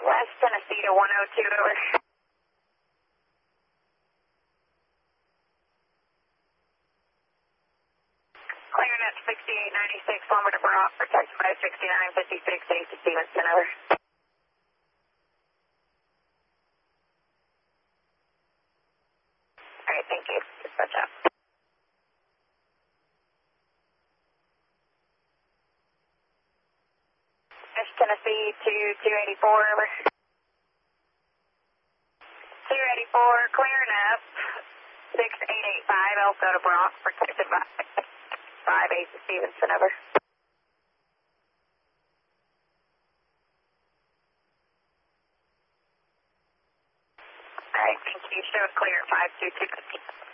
West Tennessee to 102, over. Clearing at 6896, Lomber to Brock, protected by 6956, east to Stevenson, over. Alright, thank you. Dispatch out. West Tennessee to 284, over. 284, clearing up 6885, Elko to Brock, protected by 58 to Stevenson, over. Alright, thank you. Show clear at 522.